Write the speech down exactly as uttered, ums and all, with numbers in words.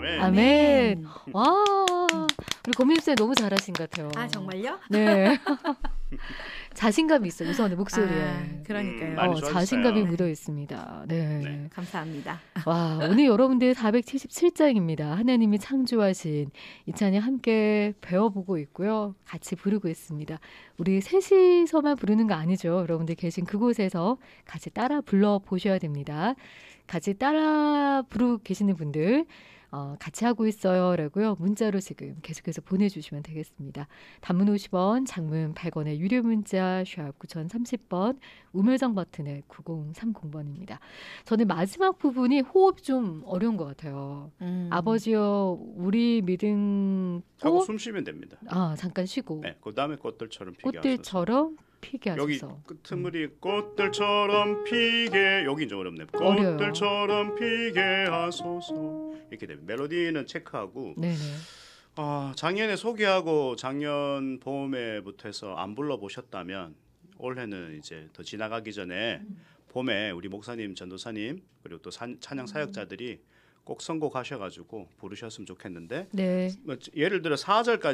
아멘. 아멘. 와, 우리 고민쌤 너무 잘하신 것 같아요. 아 정말요? 네. 자신감이 있어요. 우선의 목소리에. 아, 그러니까요. 음, 많이 어, 좋아졌어요. 자신감이 네. 묻어 있습니다. 네. 네. 감사합니다. 와, 오늘 여러분들 사백칠십칠 장입니다. 하나님이 창조하신 이 찬양 함께 배워보고 있고요. 같이 부르고 있습니다. 우리 셋이서만 부르는 거 아니죠. 여러분들 계신 그곳에서 같이 따라 불러보셔야 됩니다. 같이 따라 부르고 계시는 분들 어, 같이 하고 있어요 라고요. 문자로 지금 계속해서 보내주시면 되겠습니다. 단문 오십 원, 장문 백 원의 유료 문자 샵 구공삼공 번, 우물정 버튼에 구공삼공 번입니다. 저는 마지막 부분이 호흡 좀 어려운 것 같아요. 음. 아버지여 우리 믿음 하고 꽃 숨 쉬면 됩니다. 아 잠깐 쉬고 네, 그 다음에 꽃들처럼 피게 하소서. 꽃들처럼 피게 여기 하소서. 끝머리 꽃들처럼 피게 여기 좀 어렵네요. 어려요. 꽃들처럼 피게 하소서 이렇게 됩니다. 멜로디는 체크하고 네네. 아, 작년에 소개하고 작년 봄에부터 해서 안 불러보셨다면 올해는 이제 더 지나가기 전에 봄에 우리 목사님, 전도사님 그리고 또 산, 찬양 사역자들이 꼭 선곡하셔가지고 부르셨으면 좋겠는데 네. 뭐 예를 들어 사 절까지